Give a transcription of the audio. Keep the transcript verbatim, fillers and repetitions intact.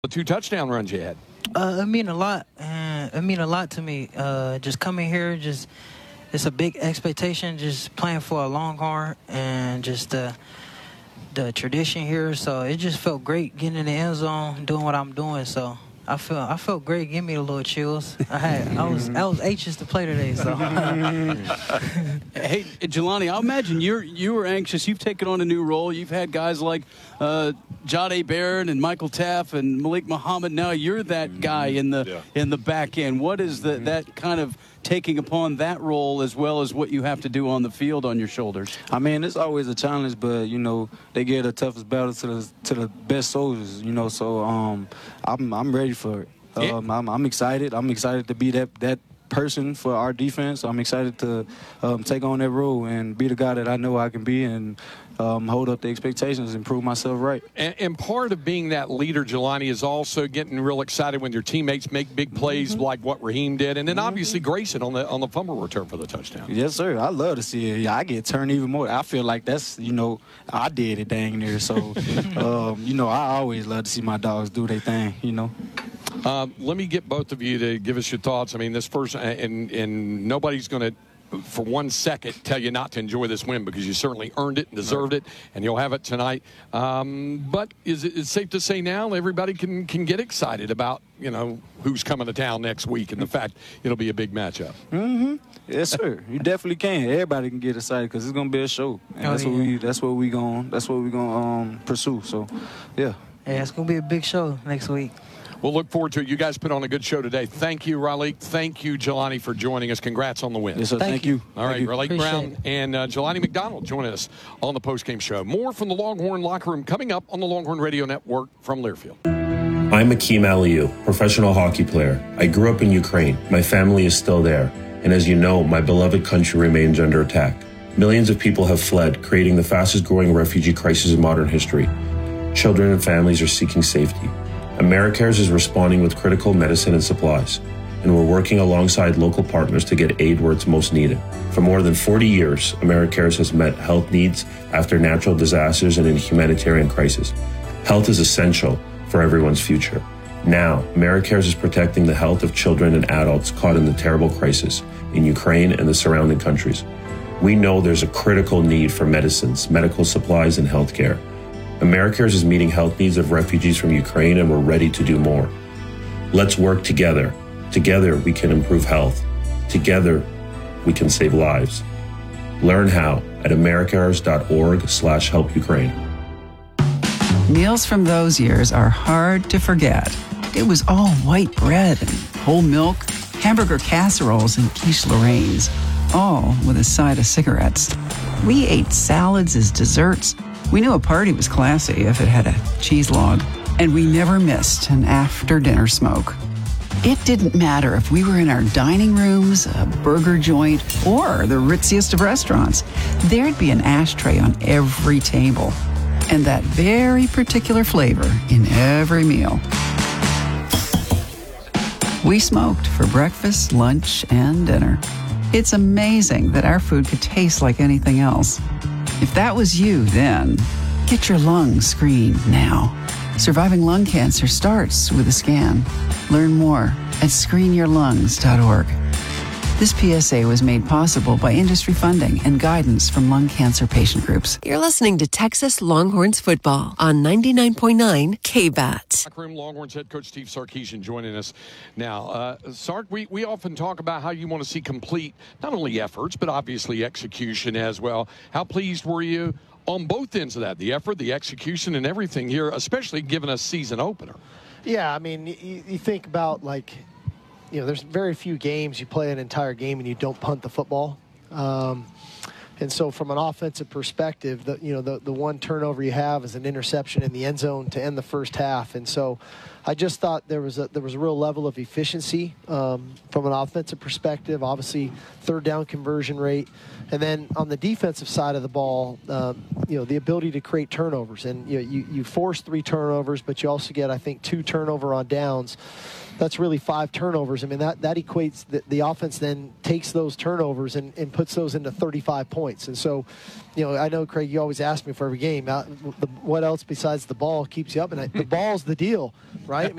The two touchdown runs you had. Uh, it mean a lot. Uh, it mean a lot to me. Uh, just coming here, just it's a big expectation. Just playing for a Longhorn and just the the tradition here. So it just felt great getting in the end zone, doing what I'm doing. So I feel I felt great. Give me a little chills. I had I was I was anxious to play today. So hey, Jelani, I imagine you're you were anxious. You've taken on a new role. You've had guys like uh, Jahdae Barron and Michael Taff and Malik Muhammad. Now you're that guy in the yeah. in the back end. What is the, that kind of taking upon that role as well as what you have to do on the field on your shoulders? I mean, it's always a challenge, but you know they give the toughest battle to the to the best soldiers. You know, so um, I'm I'm ready for it. Yeah. Um, I'm, I'm excited. I'm excited to be that that person for our defense. I'm excited to um, take on that role and be the guy that I know I can be and um, hold up the expectations and prove myself right. And, and part of being that leader, Jelani, is also getting real excited when your teammates make big plays mm-hmm. like what Raheem did, and then mm-hmm. obviously Grayson on the on the fumble return for the touchdown. Yes, sir. I love to see it. Yeah, I get turned even more. I feel like that's, you know, I did it dang near. So, um, you know, I always love to see my dogs do their thing, you know. Um, let me get both of you to give us your thoughts. I mean, this first, and, and nobody's going to, for one second, tell you not to enjoy this win because you certainly earned it and deserved it, and you'll have it tonight. Um, but is it is safe to say now everybody can, can get excited about, you know, who's coming to town next week and the fact it'll be a big matchup? Mm-hmm. Yes, sir. You definitely can. Everybody can get excited because it's going to be a show, and oh, that's yeah. what we that's what we going that's what we going to um, pursue. So, yeah. Yeah, it's going to be a big show next week. We'll look forward to it. You guys put on a good show today. Thank you, Raleigh. Thank you, Jelani, for joining us. Congrats on the win. Yes, sir. Thank, Thank you. you. All right, Thank you. Raleigh Appreciate Brown it. and uh, Jelani McDonald joining us on the postgame show. More from the Longhorn Locker Room coming up on the Longhorn Radio Network from Learfield. I'm Akeem Aliou, professional hockey player. I grew up in Ukraine. My family is still there. And as you know, my beloved country remains under attack. Millions of people have fled, creating the fastest growing refugee crisis in modern history. Children and families are seeking safety. AmeriCares is responding with critical medicine and supplies, and we're working alongside local partners to get aid where it's most needed. For more than forty years, AmeriCares has met health needs after natural disasters and in humanitarian crisis. Health is essential for everyone's future. Now, AmeriCares is protecting the health of children and adults caught in the terrible crisis in Ukraine and the surrounding countries. We know there's a critical need for medicines, medical supplies, and healthcare. AmeriCares is meeting health needs of refugees from Ukraine, and we're ready to do more. Let's work together. Together, we can improve health. Together, we can save lives. Learn how at americares.org slash help Ukraine. Meals from those years are hard to forget. It was all white bread and whole milk, hamburger casseroles and quiche Lorraine's, all with a side of cigarettes. We ate salads as desserts. We knew a party was classy if it had a cheese log, and we never missed an after-dinner smoke. It didn't matter if we were in our dining rooms, a burger joint, or the ritziest of restaurants. There'd be an ashtray on every table, and that very particular flavor in every meal. We smoked for breakfast, lunch, and dinner. It's amazing that our food could taste like anything else. If that was you then, get your lungs screened now. Surviving lung cancer starts with a scan. Learn more at screen your lungs dot org. This P S A was made possible by industry funding and guidance from lung cancer patient groups. You're listening to Texas Longhorns football on ninety-nine point nine K B A T. Locker Room Longhorns head coach Steve Sarkisian joining us now. Uh, Sark, we, we often talk about how you want to see complete, not only efforts, but obviously execution as well. How pleased were you on both ends of that, the effort, the execution, and everything here, especially given a season opener? Yeah, I mean, you, you think about, like, you know, there's very few games you play an entire game and you don't punt the football. Um, and so from an offensive perspective, the, you know, the, the one turnover you have is an interception in the end zone to end the first half. And so I just thought there was a, there was a real level of efficiency um, from an offensive perspective, obviously third down conversion rate. And then on the defensive side of the ball, um, you know, the ability to create turnovers. And you know, you, you force three turnovers, but you also get, I think, two turnover on downs. That's really five turnovers. I mean, that, that equates the, the offense then takes those turnovers and, and puts those into thirty-five points. And so, you know, I know, Craig, you always ask me for every game, uh, the, what else besides the ball keeps you up? And I, the ball's the deal, right? I mean,